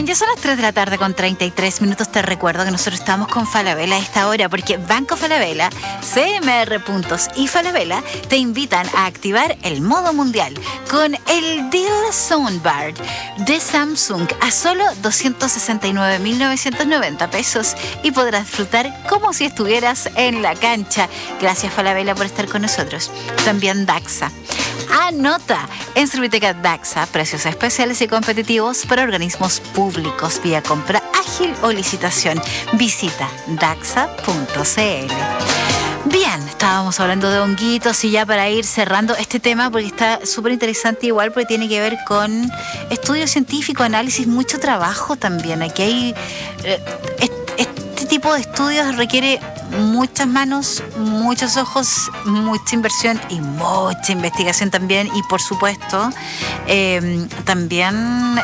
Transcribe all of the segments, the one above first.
Bien, ya son las 3 de la tarde con 33 minutos. Te recuerdo que nosotros estamos con Falabella a esta hora porque Banco Falabella, CMR Puntos y Falabella te invitan a activar el modo mundial con el Deal Soundbar de Samsung a solo 269.990 pesos y podrás disfrutar como si estuvieras en la cancha. Gracias Falabella por estar con nosotros. También Daxa. Anota en Serviteca Daxa precios especiales y competitivos para organismos públicos vía compra ágil o licitación. Visita daxa.cl. Bien, estábamos hablando de honguitos y ya para ir cerrando este tema porque está súper interesante igual porque tiene que ver con estudio científico, análisis, mucho trabajo también. Aquí hay este tipo de estudios requiere muchas manos, muchos ojos, mucha inversión y mucha investigación también y por supuesto también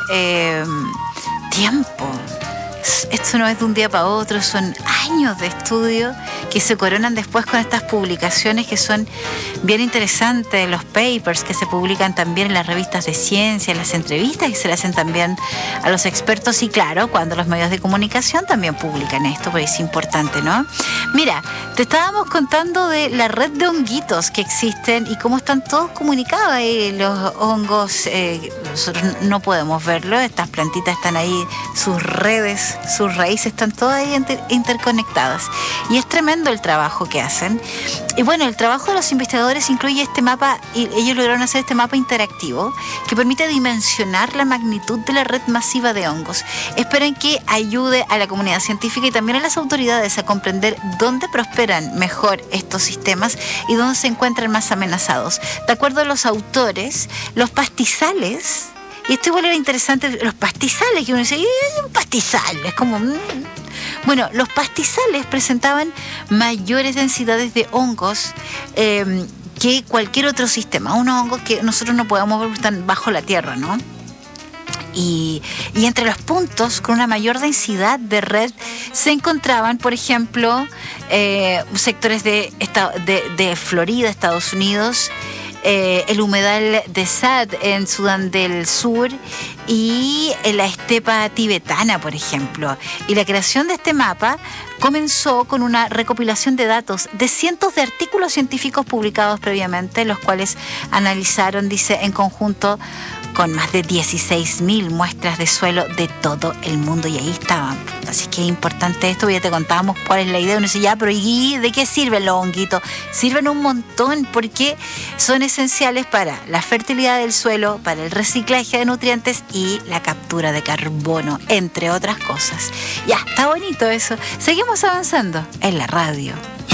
tiempo. Esto no es de un día para otro, son años de estudio que se coronan después con estas publicaciones que son bien interesantes, los papers que se publican también en las revistas de ciencia, las entrevistas que se le hacen también a los expertos y claro, cuando los medios de comunicación también publican esto, porque es importante, ¿no? Mira, te estábamos contando de la red de honguitos que existen y cómo están todos comunicados ahí, los hongos, nosotros no podemos verlo, estas plantitas están ahí, sus redes, sus raíces están todas ahí interconectadas y es tremendo el trabajo que hacen. Y bueno, el trabajo de los investigadores incluye este mapa y ellos lograron hacer este mapa interactivo que permite dimensionar la magnitud de la red masiva de hongos. Esperan que ayude a la comunidad científica y también a las autoridades a comprender dónde prosperan mejor estos sistemas y dónde se encuentran más amenazados. De acuerdo a los autores, los pastizales, y esto igual era interesante, los pastizales, que uno dice, un pastizal, es como... Bueno, los pastizales presentaban mayores densidades de hongos que cualquier otro sistema. Unos hongos que nosotros no podemos ver porque están bajo la tierra, ¿no? Y entre los puntos con una mayor densidad de red se encontraban, por ejemplo, sectores de Florida, Estados Unidos, el humedal de Sad en Sudán del Sur y la estepa tibetana, por ejemplo. Y la creación de este mapa comenzó con una recopilación de datos de cientos de artículos científicos publicados previamente, los cuales analizaron, dice, en conjunto con más de 16.000 muestras de suelo de todo el mundo y ahí estaban. Así que es importante esto, ya te contábamos cuál es la idea. Uno dice, ya, pero ¿y de qué sirven los honguitos? Sirven un montón porque son esenciales para la fertilidad del suelo, para el reciclaje de nutrientes y la captura de carbono, entre otras cosas. Ya, está bonito eso. Seguimos avanzando en la radio.